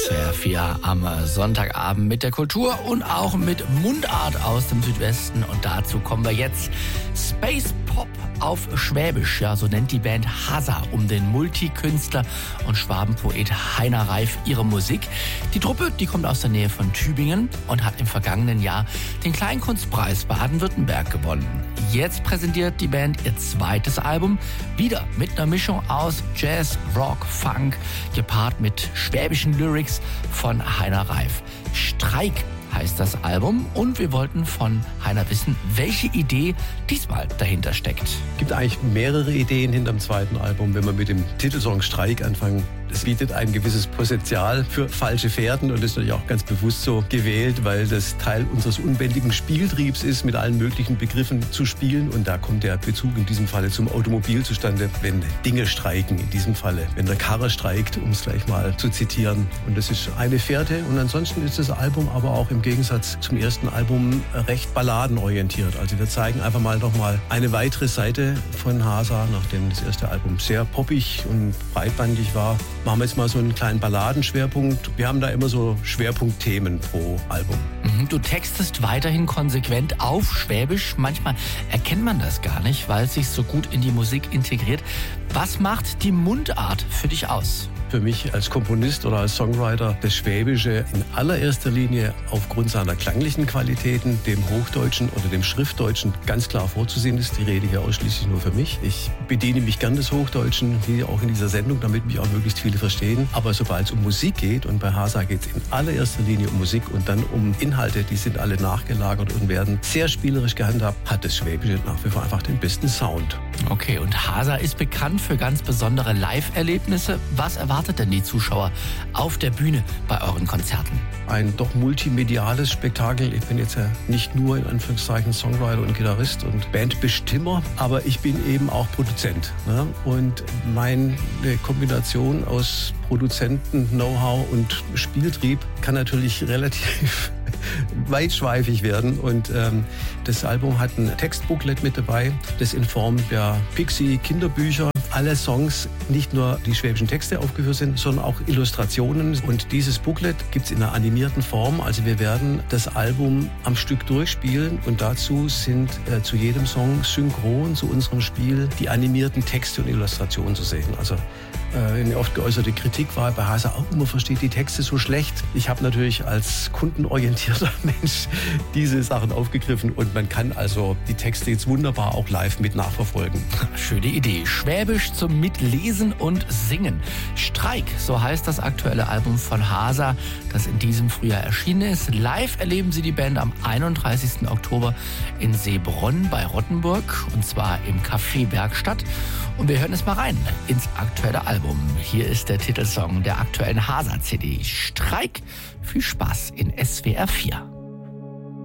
SWR 4 am Sonntagabend mit der Kultur und auch mit Mundart aus dem Südwesten. Und dazu kommen wir jetzt. Space Pop auf Schwäbisch, ja, so nennt die Band Hasa um den Multikünstler und Schwabenpoet Heiner Reif ihre Musik. Die Truppe, die kommt aus der Nähe von Tübingen und hat im vergangenen Jahr den Kleinkunstpreis Baden-Württemberg gewonnen. Jetzt präsentiert die Band ihr zweites Album, wieder mit einer Mischung aus Jazz, Rock, Funk, gepaart mit schwäbischen Lyrics von Heiner Reif. Streik heißt das Album und wir wollten von Heiner wissen, welche Idee diesmal dahinter steckt. Es gibt eigentlich mehrere Ideen hinterm zweiten Album, wenn wir mit dem Titelsong Streik anfangen. Es bietet ein gewisses Potenzial für falsche Fährten und ist natürlich auch ganz bewusst so gewählt, weil das Teil unseres unbändigen Spieltriebs ist, mit allen möglichen Begriffen zu spielen. Und da kommt der Bezug in diesem Falle zum Automobil zustande, wenn Dinge streiken, in diesem Falle, wenn der Karre streikt, um es gleich mal zu zitieren. Und das ist eine Fährte. Und ansonsten ist das Album aber auch im Gegensatz zum ersten Album recht balladenorientiert. Also wir zeigen einfach mal nochmal eine weitere Seite von Hasa, nachdem das erste Album sehr poppig und breitbandig war. Machen wir jetzt mal so einen kleinen Balladenschwerpunkt. Wir haben da immer so Schwerpunktthemen pro Album. Du textest weiterhin konsequent auf Schwäbisch. Manchmal erkennt man das gar nicht, weil es sich so gut in die Musik integriert. Was macht die Mundart für dich aus? Für mich als Komponist oder als Songwriter das Schwäbische in allererster Linie aufgrund seiner klanglichen Qualitäten dem Hochdeutschen oder dem Schriftdeutschen ganz klar vorzusehen ist. Die rede hier ausschließlich nur für mich. Ich bediene mich gern des Hochdeutschen, wie auch in dieser Sendung, damit mich auch möglichst viele verstehen. Aber sobald es um Musik geht, und bei Hasa geht es in allererster Linie um Musik und dann um Inhalte, die sind alle nachgelagert und werden sehr spielerisch gehandhabt, hat das Schwäbische nach wie vor einfach den besten Sound. Okay, und Hasa ist bekannt für ganz besondere Live-Erlebnisse. Was erwartet denn die Zuschauer auf der Bühne bei euren Konzerten? Ein doch multimediales Spektakel. Ich bin jetzt ja nicht nur in Anführungszeichen Songwriter und Gitarrist und Bandbestimmer, aber ich bin eben auch Produzent. Ne? Und meine Kombination aus Produzenten, Know-how und Spieltrieb kann natürlich relativ weitschweifig werden. Und das Album hat ein Textbooklet mit dabei, das in Form der Pixie-Kinderbücher alle Songs, nicht nur die schwäbischen Texte aufgeführt sind, sondern auch Illustrationen. Und dieses Booklet gibt es in einer animierten Form. Also wir werden das Album am Stück durchspielen und dazu sind zu jedem Song synchron zu unserem Spiel die animierten Texte und Illustrationen zu sehen. Also eine oft geäußerte Kritik war bei Hasa auch, man versteht die Texte so schlecht. Ich habe natürlich als kundenorientierter Mensch diese Sachen aufgegriffen und man kann also die Texte jetzt wunderbar auch live mit nachverfolgen. Schöne Idee. Schwäbisch zum Mitlesen und Singen. Streik, so heißt das aktuelle Album von Hasa, das in diesem Frühjahr erschienen ist. Live erleben Sie die Band am 31. Oktober in Seebronn bei Rottenburg und zwar im Café Werkstatt. Und wir hören es mal rein ins aktuelle Album. Hier ist der Titelsong der aktuellen Hasa-CD. Streik. Viel Spaß in SWR 4.